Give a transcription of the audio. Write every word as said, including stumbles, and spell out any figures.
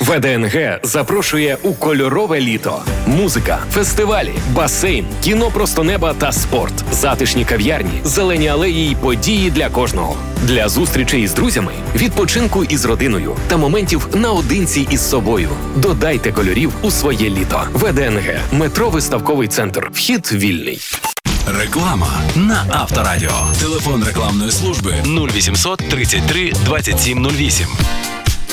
ВДНГ запрошує у кольорове літо. Музика, фестивалі, басейн, кіно просто неба та спорт, затишні кав'ярні, зелені алеї й події для кожного. Для зустрічей з друзями, відпочинку із родиною та моментів наодинці із собою. Додайте кольорів у своє літо. ВДНГ. Метро Виставковий центр. Вхід вільний. Реклама на Авторадіо. Телефон рекламної служби нуль вісімсот тридцять три двадцять сім нуль вісім.